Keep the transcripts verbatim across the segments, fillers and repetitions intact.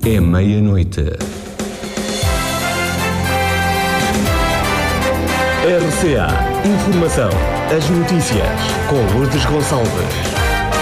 É meia-noite. R C A Informação. As notícias com Lourdes Gonçalves.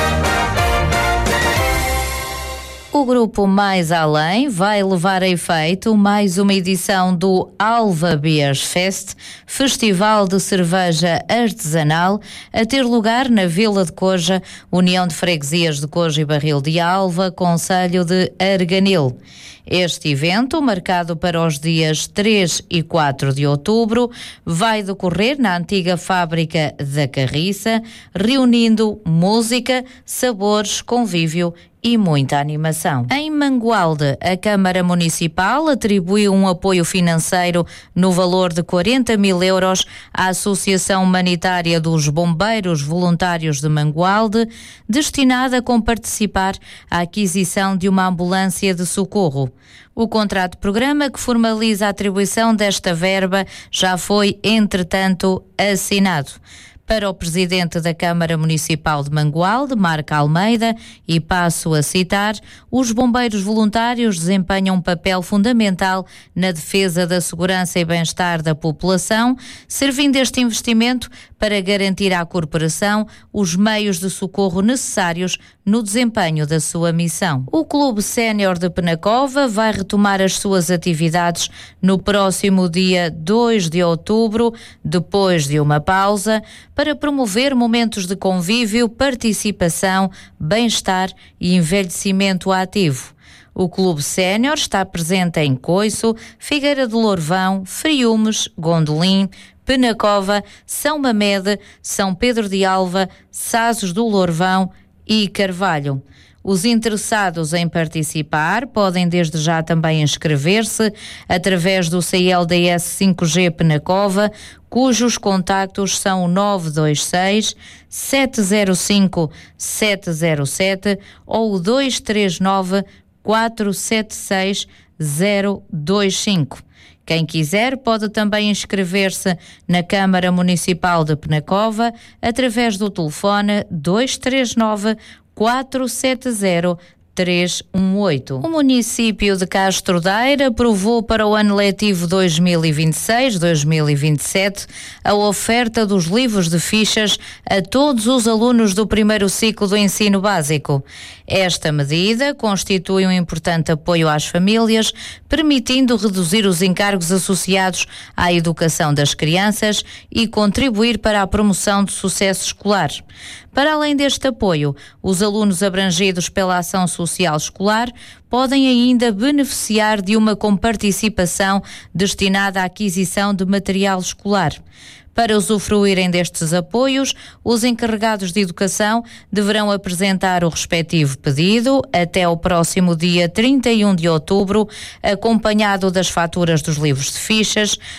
O grupo Mais Além vai levar a efeito mais uma edição do Alva Beers Fest, festival de cerveja artesanal, a ter lugar na Vila de Coja, União de Freguesias de Coja e Barril de Alva, concelho de Arganil. Este evento, marcado para os dias três e quatro de outubro, vai decorrer na antiga fábrica da Carriça, reunindo música, sabores, convívio e muita animação. Em Mangualde, a Câmara Municipal atribuiu um apoio financeiro no valor de quarenta mil euros à Associação Humanitária dos Bombeiros Voluntários de Mangualde, destinada a comparticipar à aquisição de uma ambulância de socorro. O contrato de programa que formaliza a atribuição desta verba já foi, entretanto, assinado. Para o presidente da Câmara Municipal de Mangualde, Marco Almeida, e passo a citar, os bombeiros voluntários desempenham um papel fundamental na defesa da segurança e bem-estar da população, servindo este investimento para garantir à corporação os meios de socorro necessários no desempenho da sua missão. O Clube Sénior de Penacova vai retomar as suas atividades no próximo dia dois de outubro, depois de uma pausa, para promover momentos de convívio, participação, bem-estar e envelhecimento ativo. O Clube Sénior está presente em Coiço, Figueira de Lourvão, Friumes, Gondolim, Penacova, São Mamede, São Pedro de Alva, Sazos do Lourvão e Carvalho. Os interessados em participar podem desde já também inscrever-se através do C L D S cinco G Penacova, cujos contactos são o nove dois seis, sete zero cinco, sete zero sete ou o dois três nove, quatro sete seis, zero dois cinco. Quem quiser pode também inscrever-se na Câmara Municipal de Penacova através do telefone dois três nove, quatro sete zero, três um oito. O município de Castro Daire aprovou para o ano letivo dois mil e vinte e seis, dois mil e vinte e sete a oferta dos livros de fichas a todos os alunos do primeiro ciclo do ensino básico. Esta medida constitui um importante apoio às famílias, permitindo reduzir os encargos associados à educação das crianças e contribuir para a promoção do sucesso escolar. Para além deste apoio, os alunos abrangidos pela ação social escolar podem ainda beneficiar de uma comparticipação destinada à aquisição de material escolar. Para usufruírem destes apoios, os encarregados de educação deverão apresentar o respectivo pedido até o próximo dia trinta e um de outubro, acompanhado das faturas dos livros de fichas,